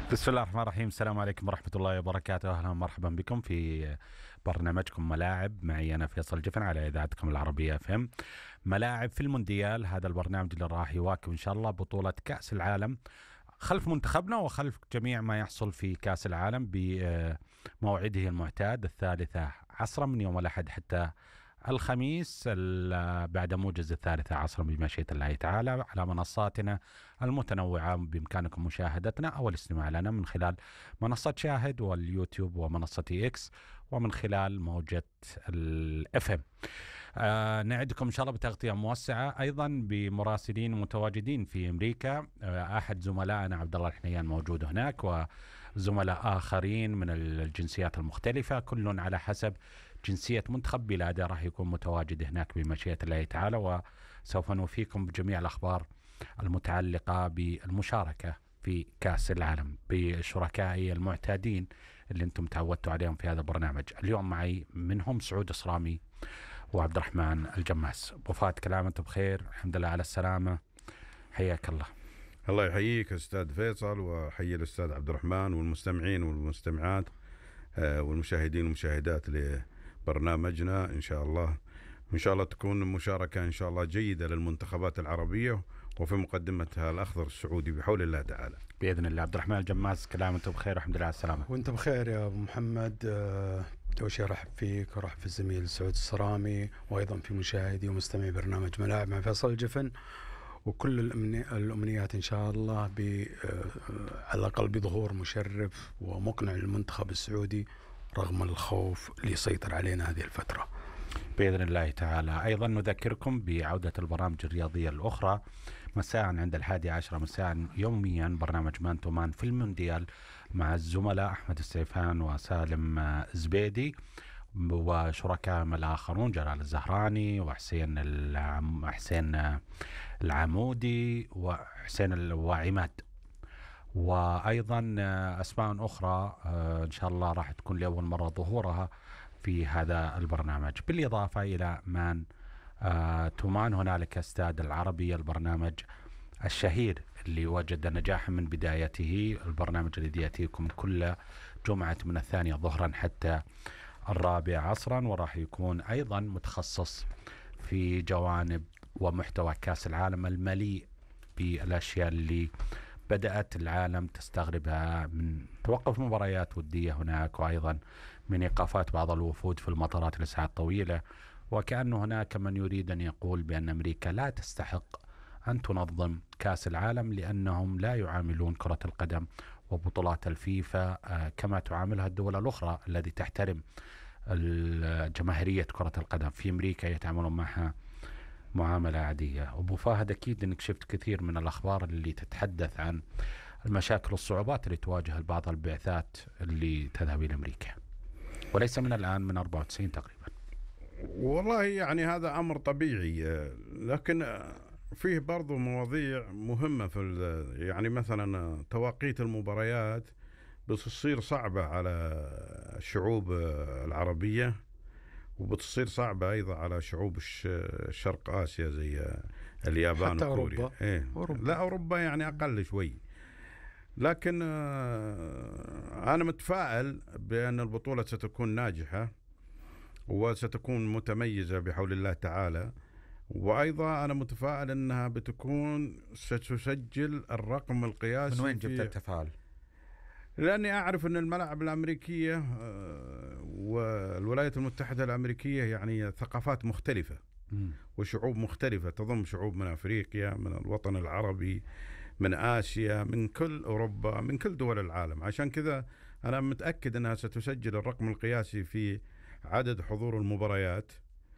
بسم الله الرحمن الرحيم. السلام عليكم ورحمة الله وبركاته. أهلا ومرحبا بكم في برنامجكم ملاعب، معي أنا فيصل جفن على إذاعتكم العربية FM. ملاعب في المونديال، هذا البرنامج اللي راح يواكب إن شاء الله بطولة كأس العالم خلف منتخبنا وخلف جميع ما يحصل في كأس العالم بموعده المعتاد 13 من يوم الأحد حتى الخميس بعد موجز 13 بمشيئة الله تعالى على منصاتنا المتنوعة. بإمكانكم مشاهدتنا أو الاستماع لنا من خلال منصة شاهد واليوتيوب ومنصة إكس ومن خلال موجة الإف إم. نعدكم إن شاء الله بتغطية موسعة أيضا بمراسلين متواجدين في أمريكا. أحد زملائنا عبد الله الحنيان موجود هناك، وزملاء آخرين من الجنسيات المختلفة، كل على حسب جنسية منتخب بلاده راح يكون متواجد هناك بمشيئة الله تعالى، وسوف نوفيكم بجميع الأخبار المتعلقة بالمشاركة في كأس العالم بشركائي المعتادين اللي انتم تعودتوا عليهم في هذا البرنامج. اليوم معي منهم سعود الصرامي وعبد الرحمن الجماس. ابو فهد، كل عام وانتم بخير، الحمد لله على السلامة، حياك الله. الله يحييك استاذ فيصل، وحيي الاستاذ عبد الرحمن والمستمعين والمستمعات والمشاهدين والمشاهدات لبرنامجنا. ان شاء الله تكون مشاركة ان شاء الله جيدة للمنتخبات العربية، وفي مقدمتها الاخضر السعودي بحول الله تعالى باذن الله. عبد الرحمن الجماس، كل عام وانتم بخير والحمد لله على السلامة. وانت بخير يا ابو محمد. اول شيء ارحب فيك ورحب في الزميل سعود الصرامي، وايضا في مشاهدي ومستمعي برنامج ملاعب مع فيصل الجفن، وكل الامنيات ان شاء الله على الاقل بظهور مشرف ومقنع للمنتخب السعودي رغم الخوف اللي يسيطر علينا هذه الفترة بإذن الله تعالى. أيضا نذكركم بعودة البرامج الرياضية الأخرى مساء عند 11 مساء يوميا، برنامج مان تو مان في المونديال مع الزملاء أحمد السيفان وسالم زبيدي، وشركائهم الآخرون جلال الزهراني وحسين حسين العمودي وحسين وعماد، وأيضا أسماء أخرى إن شاء الله راح تكون لأول مرة ظهورها في هذا البرنامج. بالإضافة إلى مان تومان، هنالك استاد العربي، البرنامج الشهير اللي وجد نجاحا من بدايته، البرنامج الذي يأتيكم كل جمعة من 2 ظهرا حتى 4 عصرا، وراح يكون أيضا متخصص في جوانب ومحتوى كأس العالم المليء بالأشياء اللي بدأت العالم تستغربها من توقف مباريات ودية هناك، وأيضا من إيقافات بعض الوفود في المطارات لساعات طويلة، وكأن هناك من يريد أن يقول بأن أمريكا لا تستحق أن تنظم كأس العالم لأنهم لا يعاملون كرة القدم وبطولات الفيفا كما تعاملها الدول الأخرى التي تحترم جماهيرية كرة القدم. في أمريكا يتعاملون معها معاملة عادية. أبو فهد، أكيد أنك شفت كثير من الأخبار اللي تتحدث عن المشاكل والصعوبات اللي تواجه بعض البعثات اللي تذهب إلى أمريكا، وليس من الآن، من 94 تقريبا. والله يعني هذا أمر طبيعي، لكن فيه برضو مواضيع مهمة يعني مثلا تواقيت المباريات بتصير صعبة على الشعوب العربية، وبتصير صعبة أيضا على شعوب شرق آسيا زي اليابان وكوريا. أوروبا. لا، أوروبا يعني أقل شوي، لكن أنا متفائل بأن البطولة ستكون ناجحة وستكون متميزة بحول الله تعالى، وأيضا أنا متفائل أنها ستسجل الرقم القياسي. من وين جبت التفاؤل؟ لأني أعرف أن الملاعب الأمريكية والولايات المتحدة الأمريكية يعني ثقافات مختلفة وشعوب مختلفة، تضم شعوب من أفريقيا، من الوطن العربي، من آسيا، من كل أوروبا، من كل دول العالم. عشان كذا أنا متأكد أنها ستسجل الرقم القياسي في عدد حضور المباريات،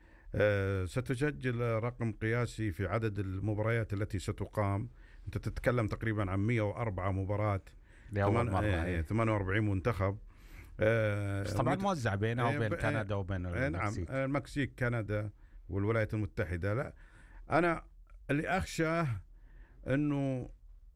ستسجل رقم قياسي في عدد المباريات التي ستقام. أنت تتكلم تقريبا عن 104 مباراة لأول مرة، 48 منتخب، طبعا موزع بينها وبين كندا وبين المكسيك. نعم، المكسيك، كندا والولايات المتحدة. لا، أنا اللي أخشاه أنه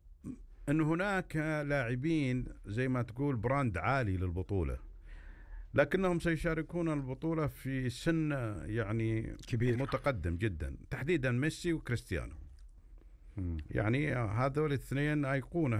هناك لاعبين زي ما تقول براند عالي للبطولة، لكنهم سيشاركون البطولة في سن يعني كبير متقدم جدا، تحديدا ميسي وكريستيانو. يعني هذول الاثنين أيقونة